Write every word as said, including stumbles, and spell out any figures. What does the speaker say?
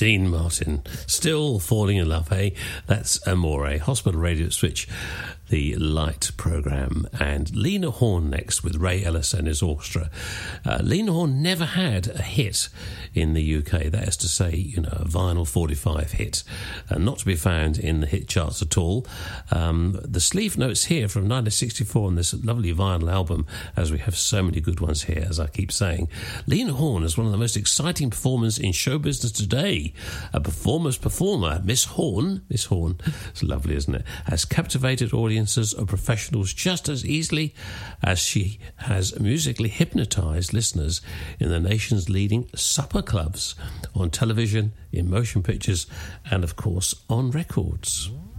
Dean Martin, Still Falling in Love, hey? That's Amore. Hospital Radio Switch, the Light programme. And Lena Horne next with Ray Ellis and his orchestra. Uh, Lena Horne never had a hit in the U K, that is to say, you know, a vinyl forty-five hit, uh, not to be found in the hit charts at all. Um, the sleeve notes here from nineteen sixty-four on this lovely vinyl album, as we have so many good ones here, as I keep saying. Lena Horne is one of the most exciting performers in show business today. A performer's performer, Miss Horne, Miss Horne, it's lovely, isn't it, has captivated audiences of professionals just as easily as she has musically hypnotised listeners in the nation's leading supper clubs, on television, in motion pictures, and of course on records.